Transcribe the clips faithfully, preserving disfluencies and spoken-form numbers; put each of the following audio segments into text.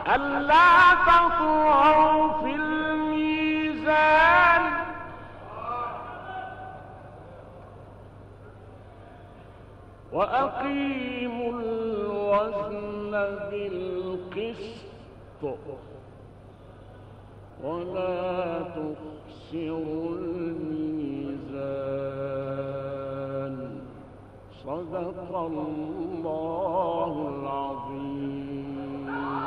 ألا تطغوا في الميزان وأقيموا الوزن بالقسط ولا تخسروا الميزان صدق الله العظيم.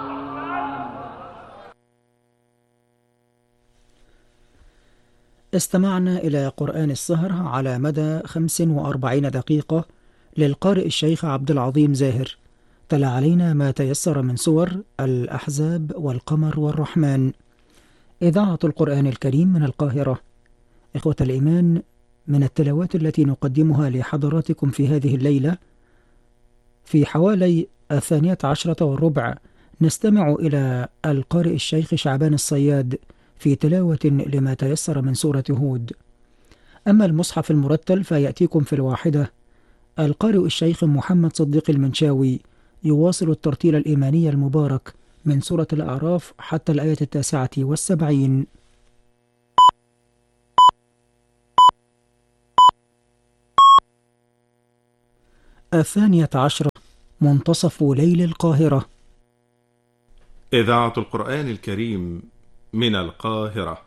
استمعنا إلى قرآن السهر على مدى خمس وأربعين دقيقة للقارئ الشيخ عبد العظيم زاهر. تلا علينا ما تيسر من سور الأحزاب والقمر والرحمن. إذاعة القرآن الكريم من القاهرة. إخوة الإيمان، من التلاوات التي نقدمها لحضراتكم في هذه الليلة في حوالي الثانية عشرة والربع نستمع إلى القارئ الشيخ شعبان الصياد في تلاوة لما تيسر من سورة هود. أما المصحف المرتل فيأتيكم في الواحدة. القارئ الشيخ محمد صديق المنشاوي يواصل الترتيل الإيماني المبارك من سورة الأعراف حتى الآية التاسعة والسبعين. الثانية عشرة، منتصف ليل القاهرة. إذاعة القرآن الكريم من القاهرة.